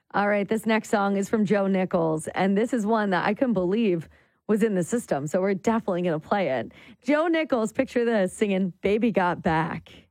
All right, this next song is from Joe Nichols, and this is one that I couldn't believe was in the system, so we're definitely going to play it. Joe Nichols, picture this, singing Baby Got Back.